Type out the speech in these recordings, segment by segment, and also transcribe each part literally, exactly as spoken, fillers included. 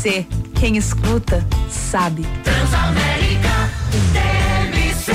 C. Quem escuta, sabe. Transamérica, T M C.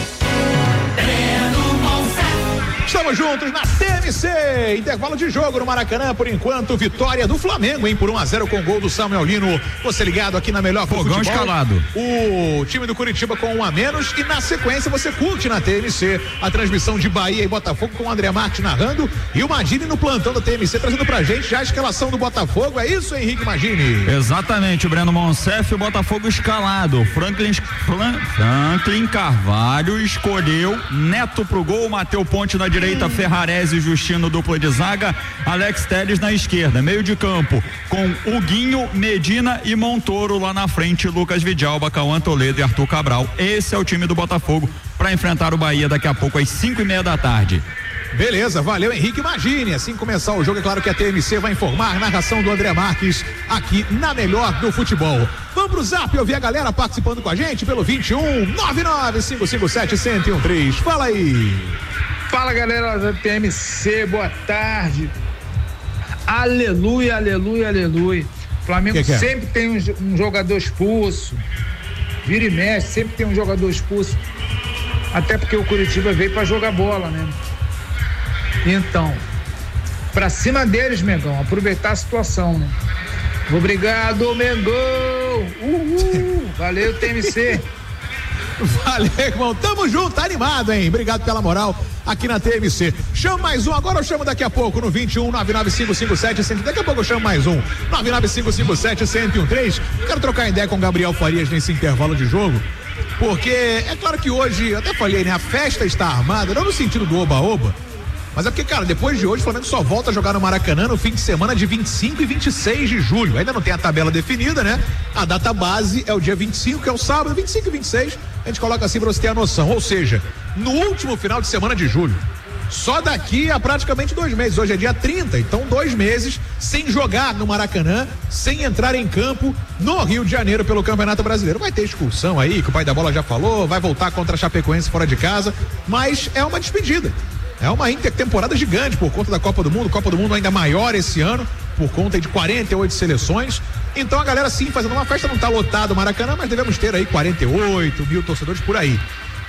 Estamos juntos na T M C, intervalo de jogo no Maracanã, por enquanto, vitória do Flamengo, hein, por um a zero com gol do Samuel Lino. Você ligado aqui na melhor Fogão futebol, escalado. O time do Curitiba com um a menos e na sequência você curte na T M C a transmissão de Bahia e Botafogo com o André Marques narrando e o Magini no plantão da T M C trazendo pra gente já a escalação do Botafogo. É isso, Henrique Magini? Exatamente, o Breno Monsef, o Botafogo escalado. Franklin, Fran, Franklin Carvalho escolheu Neto pro gol, Mateu Ponte na direita. Direita, Ferrarese e Justino, dupla de zaga, Alex Telles na esquerda, meio de campo com Huguinho, Medina e Montoro lá na frente, Lucas Vidalba, Cauã Toledo e Arthur Cabral. Esse é o time do Botafogo para enfrentar o Bahia daqui a pouco às cinco e meia da tarde. Beleza, valeu Henrique Magini. Assim que começar o jogo, é claro que a T M C vai informar, narração do André Marques aqui na melhor do futebol. Vamos pro Zap ouvir a galera participando com a gente pelo vinte e um, nove nove cinco cinco sete, zero um três. Fala aí. Fala galera da T M C, boa tarde. Aleluia, aleluia, aleluia. Flamengo que que é? sempre tem um, um jogador expulso. Vira e mexe, sempre tem um jogador expulso. Até porque o Curitiba veio pra jogar bola, né? Então, pra cima deles, Mengão, aproveitar a situação, né? Obrigado, Mengão! Uhul! Valeu, T M C! Valeu, irmão. Tamo junto, tá animado, hein? Obrigado pela moral aqui na T M C. Chama mais um, agora eu chamo daqui a pouco no vinte e um, nove nove cinco cinco sete, cem. Daqui a pouco eu chamo mais um, nove nove cinco cinco sete, zero um três. Quero trocar ideia com o Gabriel Farias nesse intervalo de jogo, porque é claro que hoje, eu até falei, né? A festa está armada, não no sentido do oba-oba, mas é porque, cara, depois de hoje o Flamengo só volta a jogar no Maracanã no fim de semana de vinte e cinco e vinte e seis de julho. Ainda não tem a tabela definida, né? A data base é o dia vinte e cinco, que é o sábado, vinte e cinco e vinte e seis. A gente coloca assim pra você ter a noção. Ou seja, no último final de semana de julho. Só daqui a praticamente dois meses. Hoje é dia trinta, então dois meses sem jogar no Maracanã, sem entrar em campo no Rio de Janeiro pelo Campeonato Brasileiro. Vai ter excursão aí, que o pai da bola já falou, vai voltar contra a Chapecoense fora de casa, mas é uma despedida. É uma intertemporada gigante por conta da Copa do Mundo, Copa do Mundo ainda maior esse ano, por conta de quarenta e oito seleções. Então a galera sim fazendo uma festa, não tá lotado o Maracanã, mas devemos ter aí quarenta e oito mil torcedores por aí.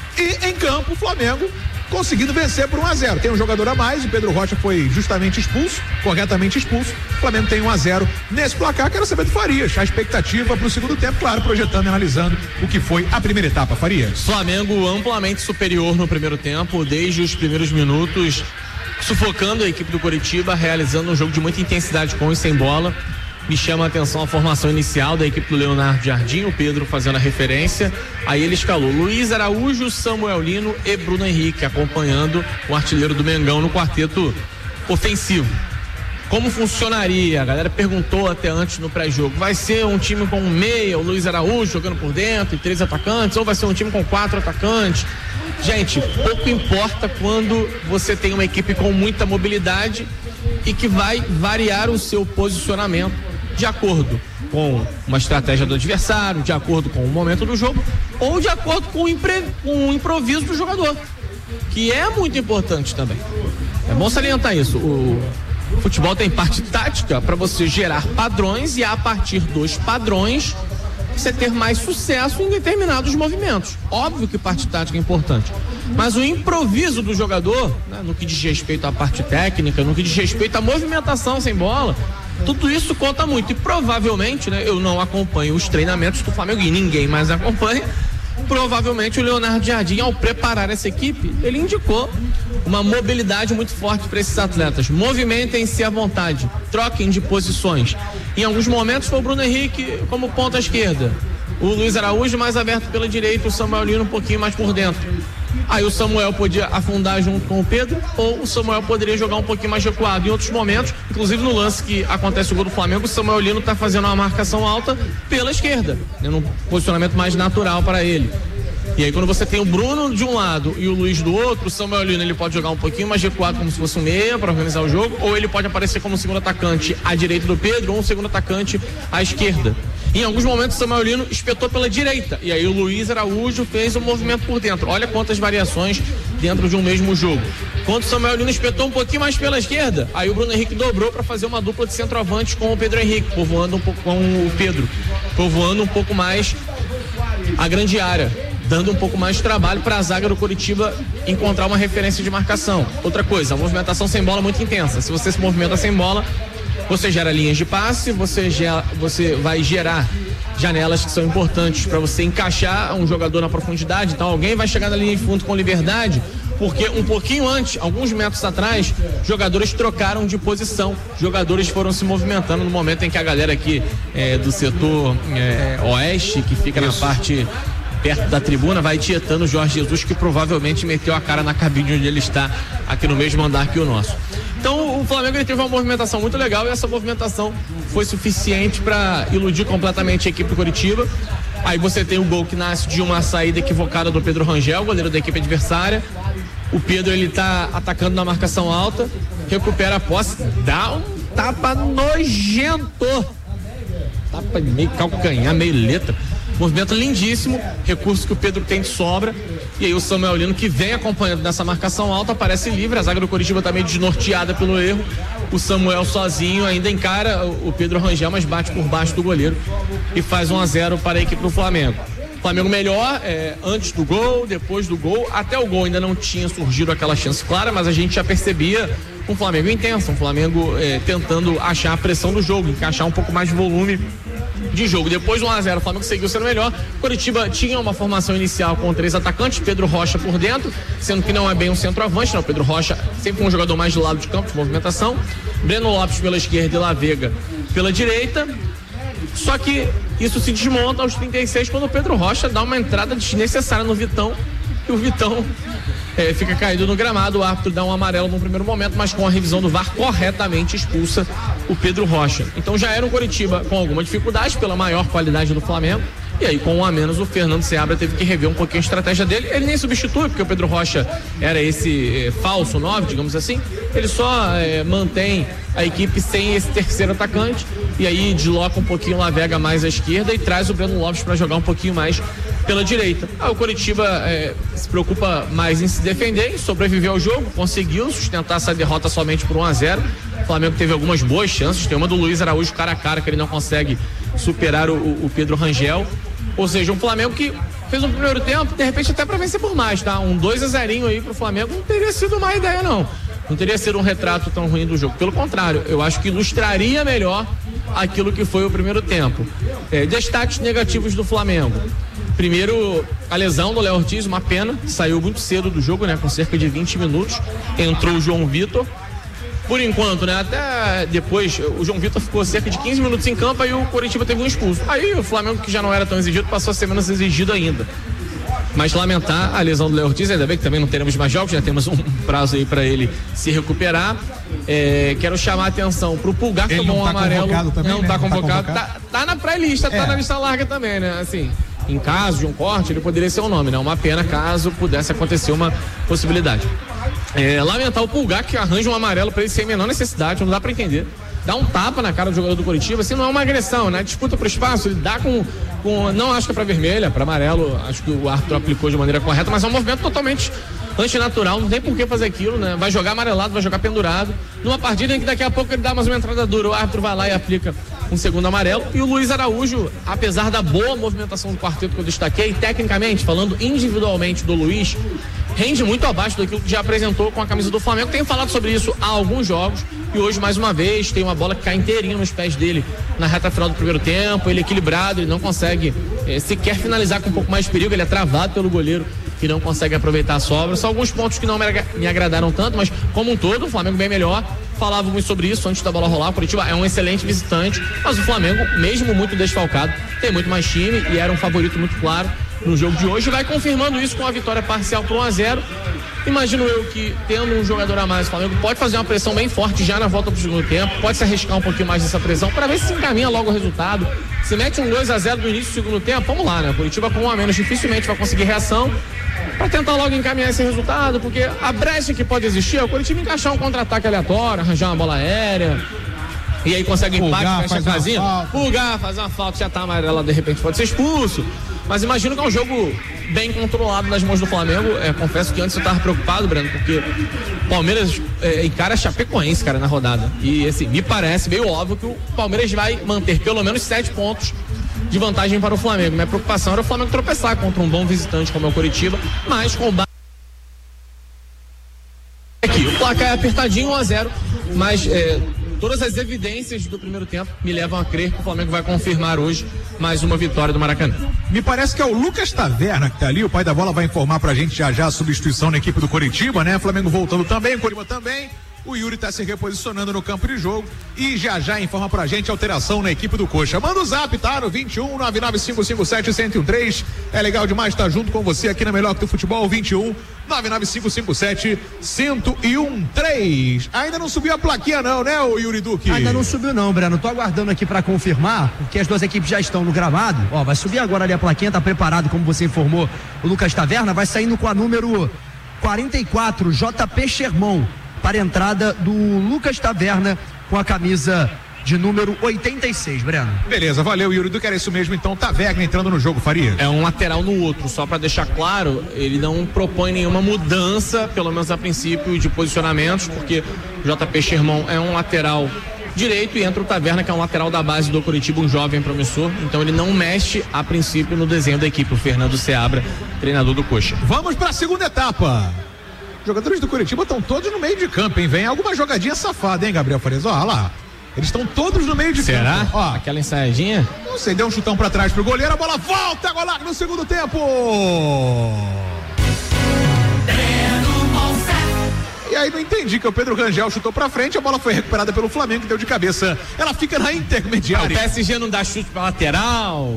E em campo, o Flamengo conseguindo vencer por um a zero. Tem um jogador a mais, o Pedro Rocha foi justamente expulso, corretamente expulso. O Flamengo tem um a zero nesse placar. Quero saber do Farias, a expectativa pro segundo tempo, claro, projetando e analisando o que foi a primeira etapa, Farias. Flamengo amplamente superior no primeiro tempo, desde os primeiros minutos, sufocando a equipe do Coritiba, realizando um jogo de muita intensidade com e sem bola. Me chama a atenção a formação inicial da equipe do Leonardo Jardim, o Pedro fazendo a referência. Aí ele escalou Luiz Araújo, Samuel Lino e Bruno Henrique, acompanhando o artilheiro do Mengão no quarteto ofensivo. Como funcionaria? A galera perguntou até antes no pré-jogo. Vai ser um time com um meia, o Luiz Araújo jogando por dentro e três atacantes, ou vai ser um time com quatro atacantes? Gente, pouco importa quando você tem uma equipe com muita mobilidade e que vai variar o seu posicionamento de acordo com uma estratégia do adversário, de acordo com o momento do jogo ou de acordo com o, impre... com o improviso do jogador, que é muito importante também. É bom salientar isso. O futebol tem parte tática para você gerar padrões e a partir dos padrões você ter mais sucesso em determinados movimentos. Óbvio que parte tática é importante, mas o improviso do jogador, né, no que diz respeito à parte técnica, no que diz respeito à movimentação sem bola, tudo isso conta muito. E provavelmente, né, eu não acompanho os treinamentos do Flamengo e ninguém mais acompanha. Provavelmente o Leonardo Jardim, ao preparar essa equipe, ele indicou uma mobilidade muito forte para esses atletas. Movimentem-se à vontade, troquem de posições. Em alguns momentos foi o Bruno Henrique como ponta esquerda, o Luiz Araújo mais aberto pela direita, o Samuel Lino um pouquinho mais por dentro. Aí o Samuel podia afundar junto com o Pedro, ou o Samuel poderia jogar um pouquinho mais recuado. Em outros momentos, inclusive no lance que acontece o gol do Flamengo, o Samuel Lino está fazendo uma marcação alta pela esquerda, né, num posicionamento mais natural para ele. E aí quando você tem o Bruno de um lado e o Luiz do outro, o Samuel Lino ele pode jogar um pouquinho mais recuado como se fosse um meia para organizar o jogo, ou ele pode aparecer como segundo atacante à direita do Pedro ou um segundo atacante à esquerda. Em alguns momentos o Samuel Lino espetou pela direita e aí o Luiz Araújo fez um movimento por dentro. Olha quantas variações dentro de um mesmo jogo. Quando o Samuel Lino espetou um pouquinho mais pela esquerda, aí o Bruno Henrique dobrou para fazer uma dupla de centroavante com o Pedro Henrique, povoando um pouco com o Pedro, povoando um pouco mais a grande área, dando um pouco mais de trabalho para a zaga do Coritiba encontrar uma referência de marcação. Outra coisa, a movimentação sem bola muito intensa. Se você se movimenta sem bola, você gera linhas de passe, você, gera, você vai gerar janelas que são importantes para você encaixar um jogador na profundidade. Então alguém vai chegar na linha de fundo com liberdade, porque um pouquinho antes, alguns metros atrás, jogadores trocaram de posição, jogadores foram se movimentando no momento em que a galera aqui é, do setor é, oeste, que fica Isso. na parte perto da tribuna, vai tietando o Jorge Jesus, que provavelmente meteu a cara na cabine onde ele está, aqui no mesmo andar que o nosso. Então o Flamengo ele teve uma movimentação muito legal e essa movimentação foi suficiente para iludir completamente a equipe do Coritiba. Aí você tem o gol que nasce de uma saída equivocada do Pedro Rangel, goleiro da equipe adversária. O Pedro ele tá atacando na marcação alta, recupera a posse, dá um tapa nojento, tapa meio calcanhar, meio letra. Movimento lindíssimo, recurso que o Pedro tem de sobra. E aí o Samuel Lino, que vem acompanhando nessa marcação alta, aparece livre. A zaga do Coritiba tá meio desnorteada pelo erro. O Samuel sozinho ainda encara o Pedro Rangel, mas bate por baixo do goleiro e faz um a zero para a equipe do Flamengo. Flamengo melhor é, antes do gol, depois do gol. Até o gol ainda não tinha surgido aquela chance clara, mas a gente já percebia um Flamengo intenso, um Flamengo é, tentando achar a pressão do jogo, encaixar um pouco mais de volume de jogo. Depois do um a zero, o Flamengo seguiu sendo melhor. Coritiba tinha uma formação inicial com três atacantes, Pedro Rocha por dentro, sendo que não é bem um centroavante, não. Pedro Rocha sempre um jogador mais do lado de campo, de movimentação. Breno Lopes pela esquerda e La Vega pela direita. Só que isso se desmonta aos trinta e seis quando o Pedro Rocha dá uma entrada desnecessária no Vitão e o Vitão é, fica caído no gramado. O árbitro dá um amarelo no primeiro momento, mas com a revisão do V A R corretamente expulsa o Pedro Rocha. Então já era um Coritiba com alguma dificuldade pela maior qualidade do Flamengo. E aí, com um a menos, o Fernando Seabra teve que rever um pouquinho a estratégia dele. Ele nem substitui, porque o Pedro Rocha era esse eh, falso nove, digamos assim. Ele só eh, mantém a equipe sem esse terceiro atacante. E aí desloca um pouquinho o La Vega mais à esquerda e traz o Breno Lopes para jogar um pouquinho mais pela direita. Ah, o Coritiba eh, se preocupa mais em se defender, em sobreviver ao jogo, conseguiu sustentar essa derrota somente por um a zero. O Flamengo teve algumas boas chances. Tem uma do Luiz Araújo cara a cara, que ele não consegue superar o, o Pedro Rangel. Ou seja, um Flamengo que fez um primeiro tempo, de repente até para vencer por mais, tá? Um dois a zero aí pro Flamengo não teria sido uma ideia, não. Não teria sido um retrato tão ruim do jogo. Pelo contrário, eu acho que ilustraria melhor aquilo que foi o primeiro tempo. É, destaques negativos do Flamengo. Primeiro, a lesão do Léo Ortiz, uma pena, saiu muito cedo do jogo, né? Com cerca de vinte minutos. Entrou o João Vitor. Por enquanto, né? Até depois, o João Vitor ficou cerca de quinze minutos em campo e o Coritiba teve um expulso. Aí o Flamengo, que já não era tão exigido, passou a ser menos exigido ainda. Mas lamentar a lesão do Léo Ortiz, ainda bem que também não teremos mais jogos, já temos um prazo aí para ele se recuperar. É, quero chamar a atenção pro Pulgar, que tomou um tá amarelo. Também, não, né? tá não convocado, tá convocado. Tá, tá na pré-lista, é. tá na lista larga também, né? Assim, em caso de um corte, ele poderia ser o nome, né? Uma pena caso pudesse acontecer uma possibilidade. É, lamentar o Pulgar, que arranja um amarelo para ele sem a menor necessidade, não dá para entender. Dá um tapa na cara do jogador do Coritiba, assim, não é uma agressão, né? Disputa pro espaço, ele dá com, com não acho que é pra vermelha, pra amarelo, acho que o árbitro aplicou de maneira correta, mas é um movimento totalmente antinatural, não tem por que fazer aquilo, né? Vai jogar amarelado, vai jogar pendurado, numa partida em que daqui a pouco ele dá mais uma entrada dura, o árbitro vai lá e aplica um segundo amarelo. E o Luiz Araújo, apesar da boa movimentação do quarteto que eu destaquei, tecnicamente, falando individualmente do Luiz, rende muito abaixo daquilo que já apresentou com a camisa do Flamengo. Tenho falado sobre isso há alguns jogos e hoje, mais uma vez, tem uma bola que cai inteirinha nos pés dele na reta final do primeiro tempo. Ele é equilibrado, ele não consegue eh, sequer finalizar com um pouco mais de perigo, ele é travado pelo goleiro que não consegue aproveitar a sobra. São alguns pontos que não me, me agradaram tanto, mas como um todo, o Flamengo bem melhor. Falávamos sobre isso antes da bola rolar. O Coritiba é um excelente visitante, mas o Flamengo, mesmo muito desfalcado, tem muito mais time e era um favorito muito claro no jogo de hoje. Vai confirmando isso com a vitória parcial por um a zero. Imagino eu que, tendo um jogador a mais, o Flamengo pode fazer uma pressão bem forte já na volta pro segundo tempo, pode se arriscar um pouquinho mais dessa pressão para ver se encaminha logo o resultado. Se mete um dois a zero no início do segundo tempo, vamos lá, né? Curitiba com um a menos dificilmente vai conseguir reação para tentar logo encaminhar esse resultado, porque a brecha que pode existir é o Curitiba encaixar um contra-ataque aleatório, arranjar uma bola aérea, e aí consegue empate, Pulgar, fecha a casinha. Pulgar, faz uma falta, já tá amarela, de repente pode ser expulso. Mas imagino que é um jogo bem controlado nas mãos do Flamengo. É, confesso que antes eu tava preocupado, Breno, porque o Palmeiras é, encara Chapecoense, cara, na rodada. E assim, me parece meio óbvio que o Palmeiras vai manter pelo menos sete pontos de vantagem para o Flamengo. Minha preocupação era o Flamengo tropeçar contra um bom visitante como é o Coritiba, mas com o aqui, o placar é apertadinho, um a zero, mas é, todas as evidências do primeiro tempo me levam a crer que o Flamengo vai confirmar hoje mais uma vitória do Maracanã. Me parece que é o Lucas Taverna que tá ali, o pai da bola vai informar pra gente já já a substituição na equipe do Coritiba, né? Flamengo voltando também, o Coritiba também. O Yuri tá se reposicionando no campo de jogo e já já informa pra gente a alteração na equipe do Coxa. Manda o zap, tá? No vinte e um, nove nove cinco cinco sete, um zero um três. É legal demais estar junto com você aqui na Melhor que do Futebol. vinte e um, nove nove cinco cinco sete, um zero um três. Ainda não subiu a plaquinha não, né, o Yuri Duque? Ainda não subiu não, Breno. Tô aguardando aqui pra confirmar, porque as duas equipes já estão no gramado. Ó, vai subir agora ali a plaquinha, tá preparado, como você informou, o Lucas Taverna. Vai saindo com a número quarenta e quatro, J P Sherman, para a entrada do Lucas Taverna com a camisa de número oitenta e seis, Breno. Beleza, valeu, Yuri Duque, era isso mesmo, então Taverna entrando no jogo, Faria. É um lateral no outro, só para deixar claro, ele não propõe nenhuma mudança, pelo menos a princípio, de posicionamentos, porque o J P Sherman é um lateral direito e entra o Taverna, que é um lateral da base do Coritiba, um jovem promissor, então ele não mexe a princípio no desenho da equipe, o Fernando Seabra, treinador do Coxa. Vamos para a segunda etapa. Os jogadores do Coritiba estão todos no meio de campo, hein? Vem alguma jogadinha safada, hein, Gabriel Farias? Olha lá. Eles estão todos no meio de Será? campo. Será? Aquela ensaiadinha? Não sei, deu um chutão pra trás pro goleiro, a bola volta, golaço no segundo tempo. E aí não entendi que o Pedro Rangel chutou pra frente, a bola foi recuperada pelo Flamengo, que deu de cabeça. Ela fica na intermediária. Ah, o P S G não dá chute pra lateral.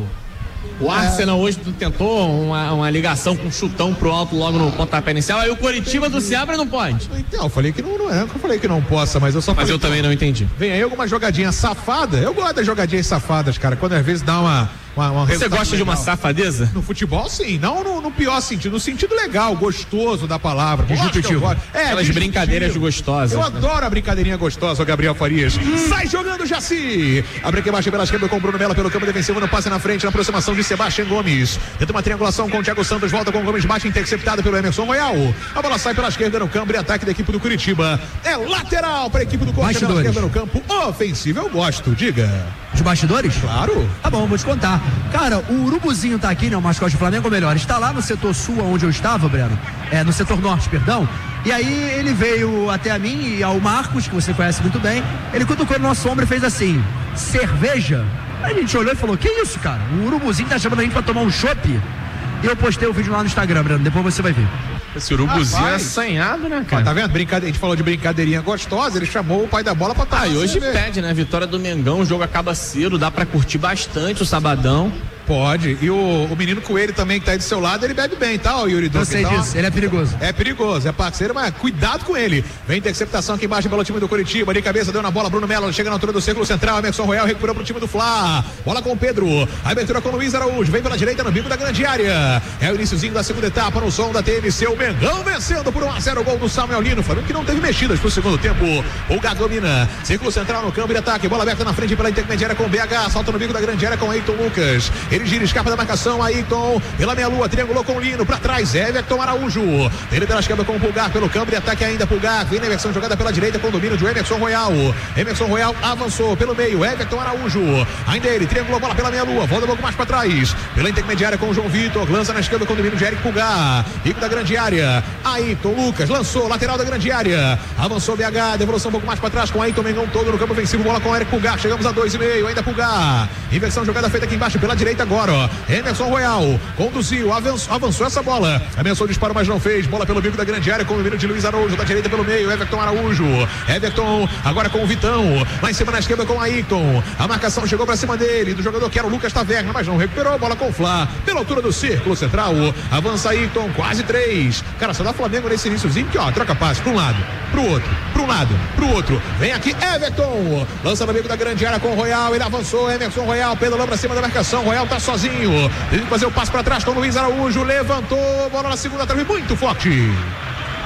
O Arsenal é. hoje tentou uma, uma ligação com um chutão pro alto logo no pontapé inicial, aí o Coritiba do Seabra não pode. Então, eu falei que não, não é, eu falei que não possa, mas eu só Mas falei, eu também não entendi. Vem aí alguma jogadinha safada, eu gosto das jogadinhas safadas, cara, quando às vezes dá uma... uma, uma Você gosta legal. De uma safadeza? No futebol, sim, não no, no pior sentido, no sentido legal, gostoso da palavra. Disruptivo. É, aquelas brincadeiras gostosas. Eu né? adoro a brincadeirinha gostosa, o Gabriel Farias. Hum. Sai jogando, Jaci! Abre aqui embaixo pela esquerda com o Bruno Melo pelo campo defensivo, no passe na frente, na aproximação de Sebastião Gomes. Tenta uma triangulação com o Thiago Santos, volta com o Gomes, bate interceptado pelo Emerson Royal. A bola sai pela esquerda no campo e ataque da equipe do Curitiba. É lateral para a equipe do Coxa pela esquerda no campo. Ofensivo, eu gosto, diga. Os bastidores? Claro. Tá bom, vou te contar. Cara, o Urubuzinho tá aqui, né? O mascote do Flamengo, ou melhor, está lá no setor sul, onde eu estava, Breno. É, no setor norte, perdão. E aí ele veio até a mim e ao Marcos, que você conhece muito bem. Ele cutucou no nosso ombro e fez assim: cerveja? Aí a gente olhou e falou: que isso, cara? O Urubuzinho tá chamando a gente pra tomar um chopp. E eu postei o vídeo lá no Instagram, Breno. Depois você vai ver. Esse urubuzinho é assanhado, né, cara? Ah, tá vendo? Brincade... A gente falou de brincadeirinha gostosa, ele chamou o pai da bola pra tomar. Ah, e hoje pede, né? Vitória do Mengão, o jogo acaba cedo, dá pra curtir bastante o sabadão. Pode. E o, o menino Coelho também que tá aí do seu lado, ele bebe bem, tá, o Yuri Duque? Eu sei então, disso, ele é perigoso. É perigoso, é parceiro, mas cuidado com ele. Vem interceptação aqui embaixo pelo time do Curitiba, de cabeça, deu na bola, Bruno Melo, chega na altura do círculo central, Emerson Royal recuperou pro time do Fla. Bola com o Pedro, a abertura com o Luiz Araújo, vem pela direita no bico da grande área. É o iniciozinho da segunda etapa no som da T M C, o Mengão vencendo por um a zero, o gol do Samuel Lino, Flamengo que não teve mexidas pro segundo tempo. O Gá domina, círculo central no campo de ataque, bola aberta na frente pela intermediária com o B H, salta no bico da grande área com Ayrton Lucas. Ele gira, escapa da marcação. Ayrton, pela meia lua, triangulou com o Lino, pra trás, Everton Araújo, ele pela esquerda com o Pulgar, pelo campo de ataque ainda, Pulgar, vem na versão jogada pela direita com o domínio de Emerson Royal, Emerson Royal avançou pelo meio, Everton Araújo, ainda ele, triangulou a bola pela meia lua, volta um pouco mais pra trás, pela intermediária com o João Vitor, lança na esquerda com o domínio de Eric Pulgar, rico da grande área, Ayrton Lucas, lançou, lateral da grande área, avançou B H, devolução um pouco mais pra trás com Ayrton, Mengão todo no campo ofensivo, bola com Eric Pulgar, chegamos a dois e meio, ainda Pulgar, inversão jogada feita aqui embaixo pela direita agora, ó. Emerson Royal conduziu, avançou, avançou essa bola, ameaçou o disparo, mas não fez, bola pelo bico da grande área com o domínio de Luiz Araújo, da direita pelo meio, Everton Araújo, Everton agora com o Vitão, lá em cima na esquerda com o Ayrton, a marcação chegou pra cima dele, do jogador que era o Lucas Taverna, mas não recuperou, bola com o Flá, pela altura do círculo central, avança Ayrton, quase três, cara, só dá Flamengo nesse iniciozinho que ó, troca passe pra um lado, pro outro, pra um lado, pro outro, vem aqui Everton, lança no bico da grande área com o Royal, ele avançou, Emerson Royal, pedalou pra cima da marcação, Royal tá sozinho, tem que fazer o passe pra trás com o Luiz Araújo, levantou, bola na segunda trave, muito forte.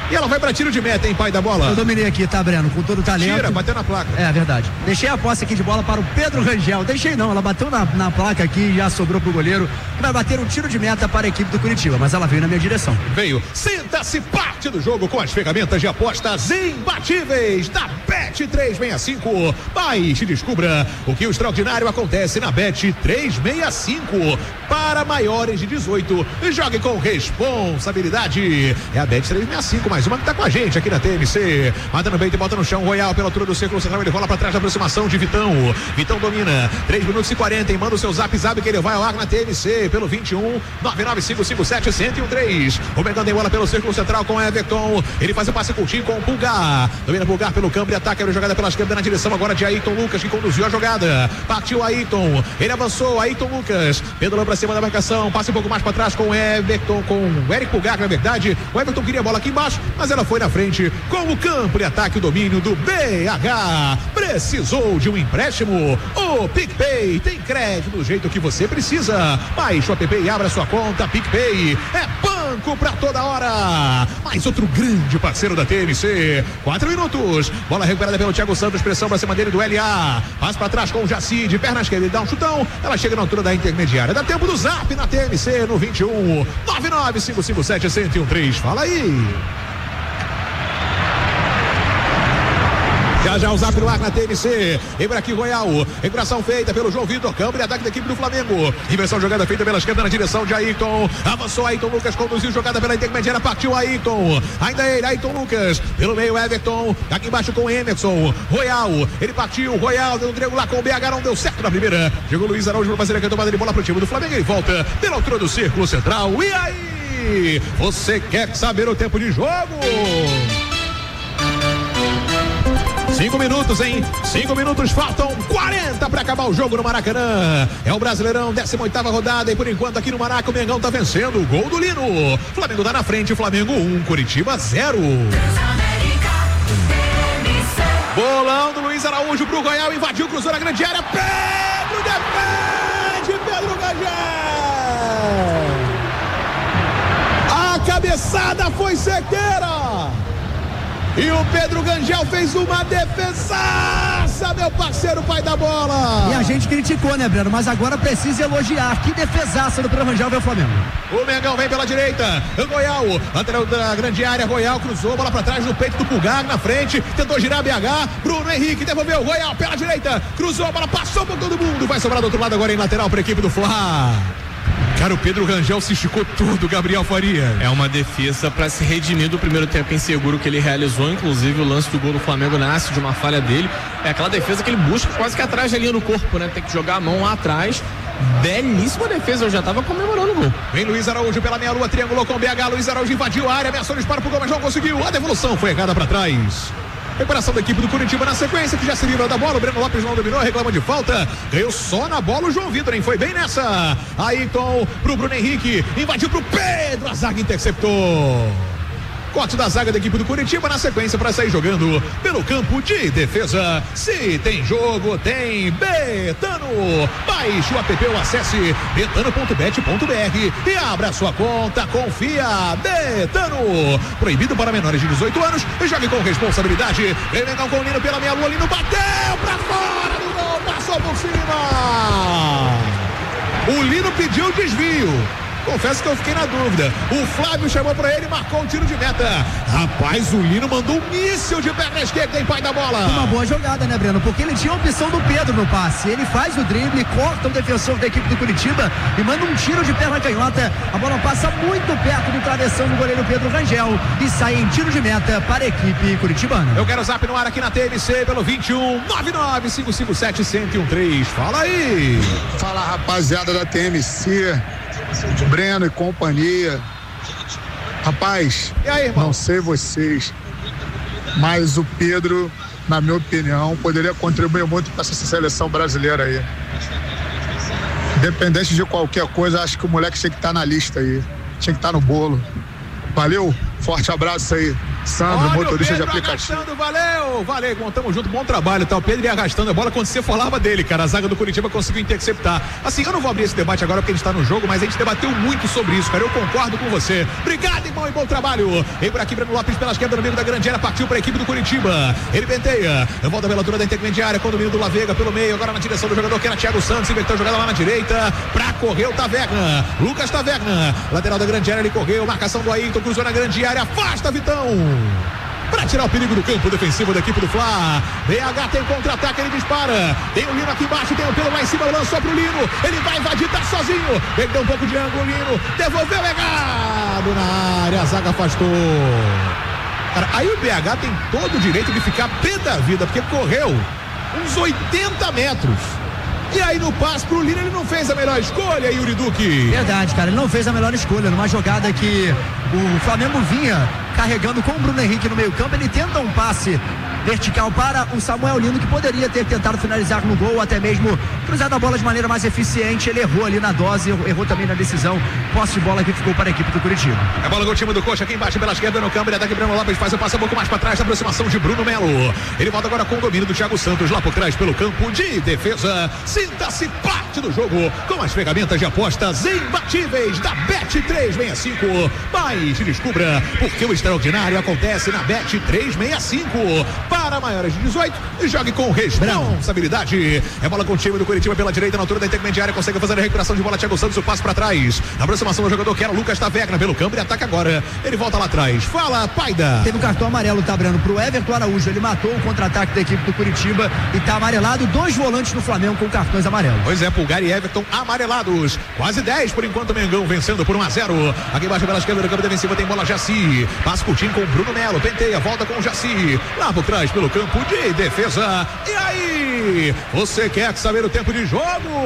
E ela vai pra tiro de meta, hein, pai da bola? Eu dominei aqui, tá, Breno? Com todo o talento. Tira, bateu na placa. É, verdade. Deixei a posse aqui de bola para o Pedro Rangel. Deixei não, ela bateu na, na placa aqui e já sobrou pro goleiro. Vai bater um tiro de meta para a equipe do Curitiba, mas ela veio na minha direção. Veio. Sinta-se parte do jogo com as ferramentas de apostas imbatíveis da Bet trezentos e sessenta e cinco. Baixe e descubra o que o extraordinário acontece na Bet trezentos e sessenta e cinco. Para maiores de dezoito, jogue com responsabilidade. É a Bet trezentos e sessenta e cinco, mais uma que tá com a gente aqui na T M C. Mata no peito e bota no chão. Royal pela altura do círculo central. Ele rola pra trás da aproximação de Vitão. Vitão domina. três minutos e quarenta. E manda o seu zap zap que ele vai ao ar na T M C pelo vinte e um, nove nove cinco cinco sete, um zero um três. O Mengão tem bola pelo círculo central com Everton. Ele faz o passe curtinho com o Pulgar. Domina Pulgar pelo campo e ataca. Abre a jogada pela esquerda na direção agora de Ayrton Lucas, que conduziu a jogada. Partiu Ayrton. Ele avançou. Ayrton Lucas. Pedalou pra cima da marcação. Passa um pouco mais pra trás com Everton, com o Eric Pulgar, na verdade. O Everton queria a bola aqui embaixo, mas ela foi na frente com o campo de ataque, o domínio do B H. Precisou de um empréstimo? O PicPay tem crédito do jeito que você precisa. Baixe o app e abra sua conta. PicPay é banco pra toda hora. Mais outro grande parceiro da T M C. Quatro minutos. Bola recuperada pelo Thiago Santos. Pressão pra cima dele do L A. Passa pra trás com o Jaci. De perna esquerda ele dá um chutão. Ela chega na altura da intermediária. Dá tempo do zap na T M C no vinte e um, nove nove cinco cinco sete, um zero um três. Fala aí. Já já o zap no ar na T M C. Lembra aqui Royal. Recuperação feita pelo João Vitor. Câmbio de ataque da equipe do Flamengo. Inversão jogada feita pela esquerda na direção de Ayrton. Avançou Ayrton Lucas. Conduziu jogada pela intermediária. Partiu Ayrton. Ainda ele, Ayrton Lucas. Pelo meio, Everton. Aqui embaixo com Emerson. Royal. Ele partiu. Royal deu um triângulo lá com o B H. Não deu certo na primeira. Chegou o Luiz Araújo para fazer a retomada de bola pro time do Flamengo. Ele volta pela altura do círculo central. E aí? Você quer saber o tempo de jogo? Cinco minutos, hein? Cinco minutos, faltam quarenta para acabar o jogo no Maracanã. É o Brasileirão, décima oitava rodada. E por enquanto aqui no Maraca o Mengão tá vencendo. Gol do Lino. Flamengo tá na frente, Flamengo um, Curitiba zero. Bolão do Luiz Araújo pro Royal. Invadiu, cruzou na grande área. Pedro defende, Pedro Gagé. A cabeçada foi certeira. E o Pedro Gangel fez uma defesaça, meu parceiro, pai da bola. E a gente criticou, né, Breno? Mas agora precisa elogiar. Que defesaça do Pedro Gangel vem o Flamengo. O Mengão vem pela direita. O Royal, lateral da grande área. Royal cruzou, bola pra trás no peito do Pulgar, na frente. Tentou girar B H. Bruno Henrique devolveu. Royal pela direita. Cruzou, a bola passou por todo mundo. Vai sobrar do outro lado agora em lateral pra equipe do Fla. Cara, o Pedro Rangel se esticou tudo, Gabriel Faria. É uma defesa para se redimir do primeiro tempo inseguro que ele realizou. Inclusive, o lance do gol do Flamengo nasce de uma falha dele. É aquela defesa que ele busca quase que atrás da linha do corpo, né? Tem que jogar a mão lá atrás. Belíssima defesa, eu já tava comemorando o gol. Vem Luiz Araújo pela meia lua, triangulou com o B H. Luiz Araújo invadiu a área, ameaçou o disparo pro gol, mas não conseguiu. A devolução foi errada para trás. Recuperação da equipe do Curitiba na sequência, que já se livra da bola. O Breno Lopes não dominou, reclama de falta. Ganhou só na bola o João Vitor, hein? Foi bem nessa. Ayrton pro Bruno Henrique. Invadiu pro Pedro. A zaga interceptou. Corte da zaga da equipe do Curitiba na sequência para sair jogando pelo campo de defesa. Se tem jogo, tem Betano. Baixe o app ou acesse betano ponto bet ponto br e abra sua conta. Confia. Betano. Proibido para menores de dezoito anos. Jogue com responsabilidade. Vem Mengão com o Lino pela meia lua. Lino bateu para fora do gol. Passou por cima. O Lino pediu desvio. Confesso que eu fiquei na dúvida. O Flávio chamou pra ele e marcou um tiro de meta. Rapaz, o Lino mandou um míssil de perna esquerda em pai da bola. Uma boa jogada, né, Breno? Porque ele tinha a opção do Pedro no passe. Ele faz o drible, corta o defensor da equipe do Curitiba e manda um tiro de perna canhota. A bola passa muito perto do travessão do goleiro Pedro Rangel e sai em tiro de meta para a equipe curitibana. Eu quero zap no ar aqui na T M C pelo vinte e um, nove nove cinco cinco sete, um zero um três. Fala aí. Fala, rapaziada da T M C. Breno e companhia. Rapaz, e aí, irmão? Não sei vocês, mas o Pedro, na minha opinião, poderia contribuir muito para essa seleção brasileira aí. Independente de qualquer coisa, acho que o moleque tinha que estar na lista aí. Tinha que estar no bolo. Valeu, forte abraço aí. Sandro, Olha motorista de o Pedro aplicativo. Arrastando, valeu, valeu, bom, tamo junto, bom trabalho, tá? O Pedro ia arrastando a bola quando você falava dele, cara. A zaga do Curitiba conseguiu interceptar. Assim, eu não vou abrir esse debate agora porque a gente tá no jogo, mas a gente debateu muito sobre isso, cara. Eu concordo com você. Obrigado, irmão, e bom trabalho. Vem por aqui, Breno Lopes pela esquerda, no meio da grande área, partiu pra equipe do Curitiba. Ele penteia, volta pela altura da intermediária, com o domínio do Lavega pelo meio, agora na direção do jogador que era Thiago Santos, inverteu a jogada lá na direita, pra correr o Taverna. Lucas Taverna, lateral da grande área, ele correu, marcação do Ayrton, cruzou na grande área, afasta, Vitão. Para tirar o perigo do campo defensivo da equipe do Fla. B H tem contra-ataque, ele dispara. Tem o Lino aqui embaixo, tem o Pelo lá em cima, lançou pro Lino. Ele vai invadir, tá sozinho. Ele deu um pouco de ângulo, Lino. Devolveu, legado na área, a zaga afastou. Cara, aí o B H tem todo o direito de ficar pé da vida, porque correu uns oitenta metros. E aí no passe pro Lino ele não fez a melhor escolha, Yuri Duque. Verdade, cara, ele não fez a melhor escolha. Numa jogada que o Flamengo vinha carregando com o Bruno Henrique no meio campo, ele tenta um passe vertical para o Samuel Lino, que poderia ter tentado finalizar no gol, ou até mesmo cruzado a bola de maneira mais eficiente. Ele errou ali na dose, errou também na decisão. Posse de bola que ficou para a equipe do Curitiba. A bola do time do Coxa aqui embaixo pela esquerda no campo. Ele ataca Breno Lopes, faz o passe um pouco mais para trás, a aproximação de Bruno Melo. Ele volta agora com o domínio do Thiago Santos lá por trás pelo campo de defesa. Sinta-se parte do jogo com as ferramentas de apostas imbatíveis da Bet trezentos e sessenta e cinco. Mas descubra porque o extraordinário acontece na Bet trezentos e sessenta e cinco. Para maiores de dezoito, jogue com responsabilidade. É bola com o time do Curitiba pela direita, na altura da intermediária, consegue fazer a recuperação de bola. Thiago Santos, o passe para trás. Na aproximação do jogador que era Lucas Taverna pelo campo, ele ataca agora. Ele volta lá atrás. Fala, Paida. Teve um cartão amarelo, tá, Breno, pro Everton Araújo. Ele matou o contra-ataque da equipe do Curitiba e tá amarelado. Dois volantes do Flamengo com cartões amarelos. Pois é, Pulgar e Everton amarelados. Quase dez por enquanto, Mengão vencendo por um a zero. Aqui embaixo pela esquerda do campo defensivo tem bola Jaci. Passa curtinho com o Bruno Melo. Penteia, volta com o Jaci. Lá por trás pelo campo de defesa. E aí? Você quer saber o tempo de jogo?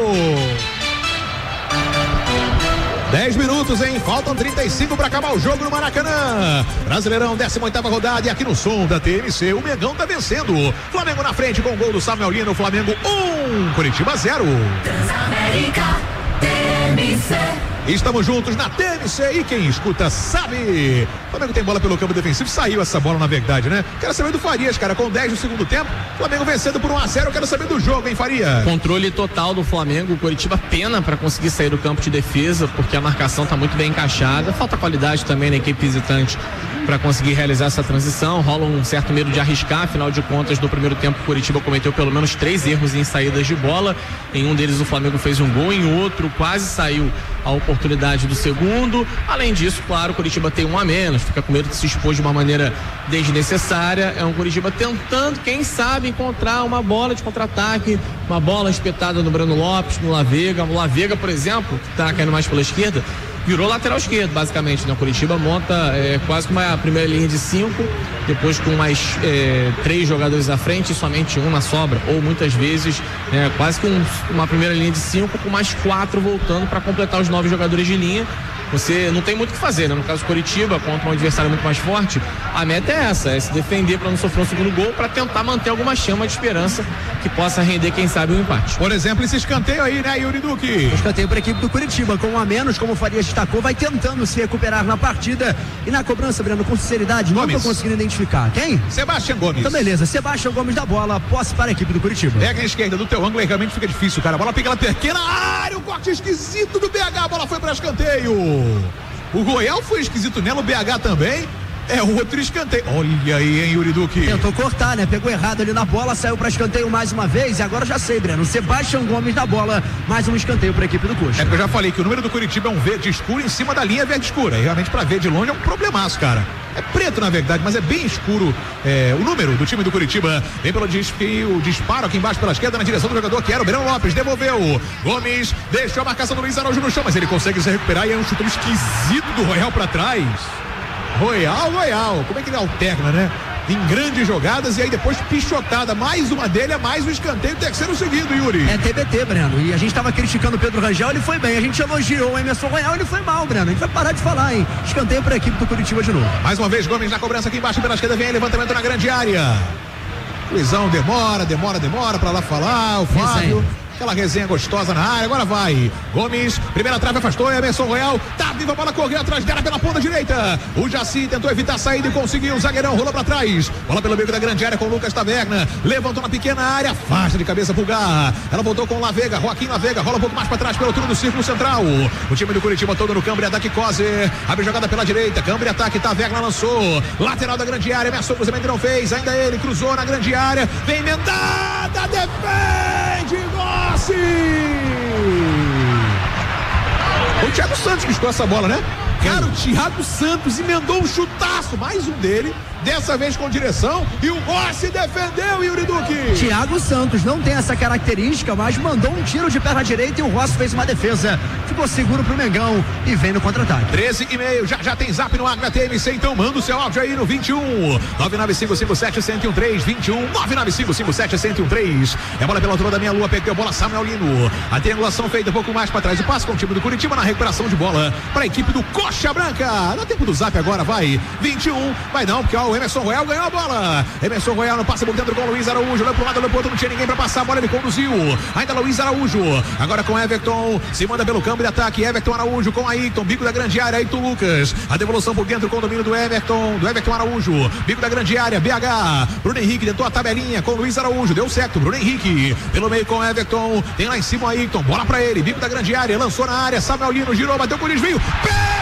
dez minutos, hein? Faltam trinta e cinco para acabar o jogo no Maracanã. Brasileirão, décima oitava rodada. E aqui no som da T M C, o Mengão tá vencendo. Flamengo na frente com o gol do Samuel Lino. Flamengo um, Curitiba zero. Transamérica T M C. Estamos juntos na T M C e quem escuta sabe. O Flamengo tem bola pelo campo defensivo. Saiu essa bola, na verdade, né? Quero saber do Farias, cara. Com dez no segundo tempo, Flamengo vencendo por um a zero. Quero saber do jogo, hein, Faria? Controle total do Flamengo. O Curitiba pena para conseguir sair do campo de defesa, porque a marcação tá muito bem encaixada. Falta qualidade também na equipe visitante para conseguir realizar essa transição. Rola um certo medo de arriscar. Afinal de contas, no primeiro tempo, o Curitiba cometeu pelo menos três erros em saídas de bola. Em um deles, o Flamengo fez um gol. Em outro, quase saiu a oportunidade do segundo. Além disso, claro, o Curitiba tem um a menos, fica com medo de se expor de uma maneira desnecessária. É um Curitiba tentando, quem sabe, encontrar uma bola de contra-ataque, uma bola espetada no Breno Lopes, no Lavega. O Lavega, por exemplo, que tá caindo mais pela esquerda, virou lateral esquerdo, basicamente, né? O Curitiba monta é, quase que uma primeira linha de cinco, depois com mais é, três jogadores à frente e somente um na sobra, ou muitas vezes é, quase que um, uma primeira linha de cinco com mais quatro voltando para completar os nove jogadores de linha. Você não tem muito o que fazer, né? No caso do Curitiba, contra um adversário muito mais forte, a meta é essa, é se defender para não sofrer um segundo gol, para tentar manter alguma chama de esperança que possa render, quem sabe, um empate. Por exemplo, esse escanteio aí, né, Yuri Duque? Escanteio para a equipe do Curitiba, com um a menos, como o Farias destacou, vai tentando se recuperar na partida e na cobrança, Breno, com sinceridade, Gomes. Não estou conseguindo identificar. Quem? Sebastião Gomes. Então, beleza, Sebastião Gomes da bola, posse para a equipe do Curitiba. Pega a esquerda do teu ângulo e realmente fica difícil, cara. A bola pequena, pequena área, o corte esquisito do B H, a bola foi para escanteio. O Royal foi esquisito nela, o B H também. É outro escanteio. Olha aí, hein, Yuri Duque. Tentou cortar, né? Pegou errado ali na bola, saiu para escanteio mais uma vez. E agora já sei, Breno. Sebastião Gomes na bola, mais um escanteio para a equipe do Coxa. É porque eu já falei que o número do Curitiba é um verde escuro em cima da linha verde escura. E realmente para ver de longe é um problemaço, cara. É preto na verdade, mas é bem escuro é, o número do time do Curitiba. Vem pelo desfio, disparo aqui embaixo pela esquerda na direção do jogador que era o Breno Lopes. Devolveu. Gomes deixou a marcação do Luiz Araújo no chão, mas ele consegue se recuperar e é um chutão esquisito do Royal para trás. Royal, Royal. Como é que ele alterna, né? Em grandes jogadas e aí depois pichotada. Mais uma dele, é mais um escanteio, terceiro seguido, Yuri. É T B T, Breno. E a gente tava criticando o Pedro Rangel, ele foi bem. A gente elogiou o Emerson Royal, ele foi mal, Breno. A gente vai parar de falar, hein? Escanteio para a equipe do Curitiba de novo. Mais uma vez, Gomes na cobrança aqui embaixo pela esquerda, vem levantamento na grande área. Luizão demora, demora, demora pra lá falar. O Fábio. aquela resenha gostosa na área, agora vai. Gomes, primeira trave afastou, Emerson Royal, tá viva a bola, correu atrás dela pela ponta direita. O Jaci tentou evitar a saída e conseguiu, o zagueirão rolou pra trás. Bola pelo meio da grande área com o Lucas Taverna, levantou na pequena área, afasta de cabeça pro Garra. Ela voltou com o Lavega, Joaquim Lavega, rola um pouco mais pra trás pelo turno do círculo central. O time do Curitiba todo no câmbio, ataque Coser, abre jogada pela direita, câmbio ataque, Taverna lançou, lateral da grande área, Emerson cruzamento não fez, ainda ele cruzou na grande área, vem emendada, defende, Gossi! O Thiago Santos buscou essa bola, né? Cara, o Thiago Santos emendou um chutaço, mais um dele, dessa vez com direção, e o Gossi defendeu, Yuri Duque. Thiago Santos não tem essa característica, mas mandou um tiro de perna direita e o Rossi fez uma defesa. Ficou seguro pro Mengão e vem no contra-ataque. treze e meio, já já tem zap no ar da T M C, então manda o seu áudio aí no vinte e um nove nove cinco cinco sete um zero um três, vinte e um nove nove cinco cinco sete um zero um três. É bola pela altura da minha lua, perdeu a bola, Samuel Lino. A triangulação feita um pouco mais para trás, o passe com o time do Curitiba na recuperação de bola para a equipe do Coxa Branca. Dá tempo do zap agora, vai. vinte e um, vai não, porque ó, o Emerson Royal ganhou a bola. Emerson Royal no passe por dentro com o Luiz Araújo, olhou pro lado, olhou pro outro, não tinha ninguém para passar a bola, ele conduziu. Ainda Luiz Araújo, agora com Everton, se manda pelo campo de ataque, Everton Araújo com Ayrton, bico da grande área, Ayrton Lucas, a devolução por dentro com o domínio do Everton, do Everton Araújo, bico da grande área, B H, Bruno Henrique tentou a tabelinha com o Luiz Araújo, deu certo, Bruno Henrique, pelo meio com Everton, tem lá em cima o Ayrton, bola pra ele, bico da grande área, lançou na área, Samuel Lino girou, bateu com o desvio, pé!